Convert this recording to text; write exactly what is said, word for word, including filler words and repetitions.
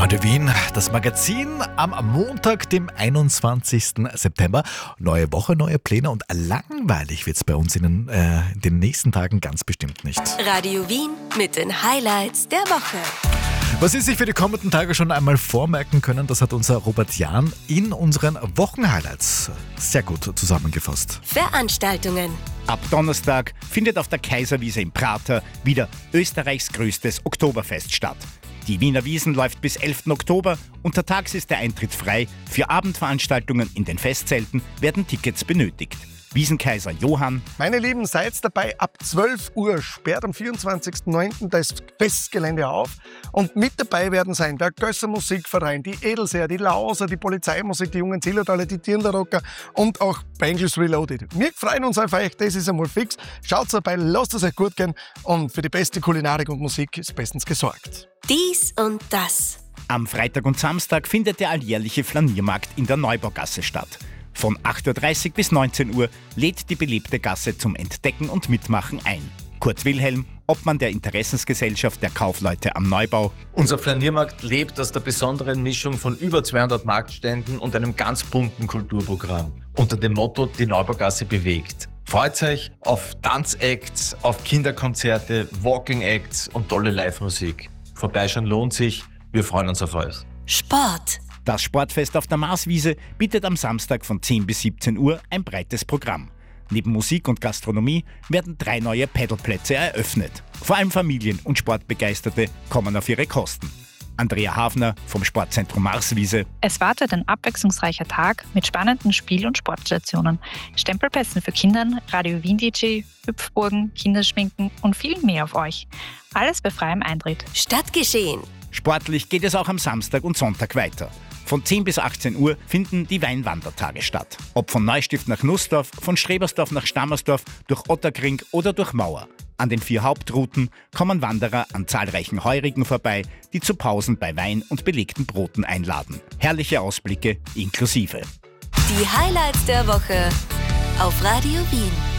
Radio Wien, das Magazin am Montag, dem einundzwanzigsten September. Neue Woche, neue Pläne und langweilig wird es bei uns in den, äh, in den nächsten Tagen ganz bestimmt nicht. Radio Wien mit den Highlights der Woche. Was Sie sich für die kommenden Tage schon einmal vormerken können, das hat unser Robert Jahn in unseren Wochenhighlights sehr gut zusammengefasst. Veranstaltungen. Ab Donnerstag findet auf der Kaiserwiese im Prater wieder Österreichs größtes Oktoberfest statt. Die Wiener Wiesn läuft bis elften Oktober. Untertags ist der Eintritt frei. Für Abendveranstaltungen in den Festzelten werden Tickets benötigt. Wiesenkaiser Johann. Meine Lieben, seid dabei. Ab zwölf Uhr sperrt am vierundzwanzigsten neunten das Festgelände auf. Und mit dabei werden sein der Gösser Musikverein, die Edelseher, die Lauser, die Polizeimusik, die Jungen Zillertaler, die Dirndl-Rocker und auch Bangles Reloaded. Wir freuen uns auf euch, das ist einmal fix. Schaut dabei, lasst es euch gut gehen und für die beste Kulinarik und Musik ist bestens gesorgt. Dies und das. Am Freitag und Samstag findet der alljährliche Flaniermarkt in der Neubaugasse statt. Von acht Uhr dreißig bis neunzehn Uhr lädt die belebte Gasse zum Entdecken und Mitmachen ein. Kurt Wilhelm, Obmann der Interessensgesellschaft der Kaufleute am Neubau. Unser Flaniermarkt lebt aus der besonderen Mischung von über zweihundert Marktständen und einem ganz bunten Kulturprogramm. Unter dem Motto Die Neubaugasse bewegt. Freut euch auf Tanzacts, auf Kinderkonzerte, Walking-Acts und tolle Live-Musik. Vorbeischauen lohnt sich, wir freuen uns auf euch. Sport. Das Sportfest auf der Marswiese bietet am Samstag von zehn bis siebzehn Uhr ein breites Programm. Neben Musik und Gastronomie werden drei neue Paddleplätze eröffnet. Vor allem Familien und Sportbegeisterte kommen auf ihre Kosten. Andrea Hafner vom Sportzentrum Marswiese. Es wartet ein abwechslungsreicher Tag mit spannenden Spiel- und Sportstationen, Stempelplätzen für Kinder, Radio Wien D J, Hüpfburgen, Kinderschminken und viel mehr auf euch. Alles bei freiem Eintritt. Stadtgeschehen. Sportlich geht es auch am Samstag und Sonntag weiter. Von zehn bis achtzehn Uhr finden die Weinwandertage statt. Ob von Neustift nach Nussdorf, von Strebersdorf nach Stammersdorf, durch Otterkring oder durch Mauer. An den vier Hauptrouten kommen Wanderer an zahlreichen Heurigen vorbei, die zu Pausen bei Wein und belegten Broten einladen. Herrliche Ausblicke inklusive. Die Highlights der Woche auf Radio Wien.